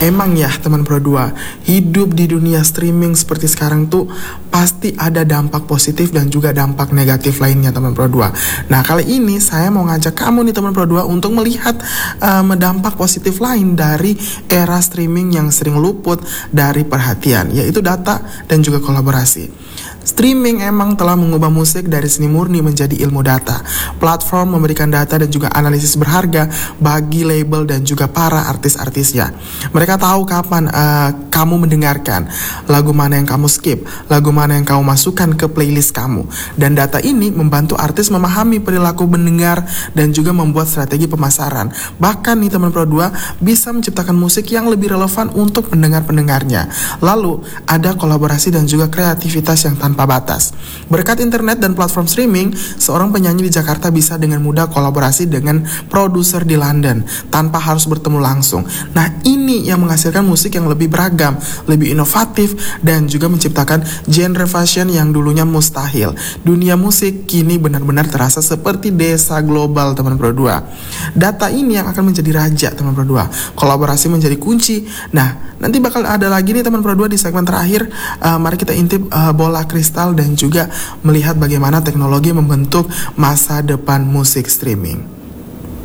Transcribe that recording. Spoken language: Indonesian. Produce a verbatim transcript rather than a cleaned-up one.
Emang ya teman Pro dua, hidup di dunia streaming seperti sekarang tuh pasti ada dampak positif dan juga dampak negatif lainnya teman Pro dua. Nah kali ini saya mau ngajak kamu nih teman Pro dua untuk melihat um, dampak positif lain dari era streaming yang sering luput dari perhatian, yaitu data dan juga kolaborasi. Streaming emang telah mengubah musik dari seni murni menjadi ilmu data. Platform memberikan data dan juga analisis berharga bagi label dan juga para artis-artisnya. Mereka tahu kapan uh, kamu mendengarkan, lagu mana yang kamu skip, lagu mana yang kamu masukkan ke playlist kamu. Dan data ini membantu artis memahami perilaku pendengar dan juga membuat strategi pemasaran. Bahkan nih teman Pro dua bisa menciptakan musik yang lebih relevan untuk pendengar-pendengarnya. Lalu ada kolaborasi dan juga kreativitas yang tanpa batas. Berkat internet dan platform streaming, seorang penyanyi di Jakarta bisa dengan mudah kolaborasi dengan produser di London tanpa harus bertemu langsung. Nah, ini yang menghasilkan musik yang lebih beragam, lebih inovatif, dan juga menciptakan genre fashion yang dulunya mustahil. Dunia musik kini benar-benar terasa seperti desa global teman Pro dua. Data ini yang akan menjadi raja teman Pro dua. Kolaborasi menjadi kunci. Nah, nanti bakal ada lagi nih teman Pro dua di segmen terakhir. Uh, mari kita intip uh, bola kristal dan juga melihat bagaimana teknologi membentuk masa depan musik streaming.